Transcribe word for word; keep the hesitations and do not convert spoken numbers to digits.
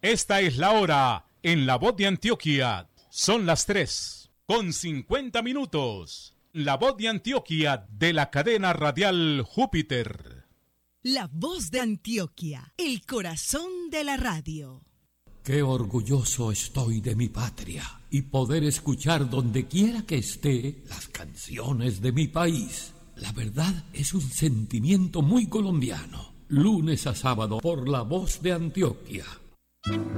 Esta es la hora en La Voz de Antioquia. Son las tres con cincuenta minutos. La Voz de Antioquia de la cadena radial Júpiter. La Voz de Antioquia, el corazón de la radio. Qué orgulloso estoy de mi patria y poder escuchar donde quiera que esté las canciones de mi país. La verdad es un sentimiento muy colombiano. Lunes a sábado por La Voz de Antioquia.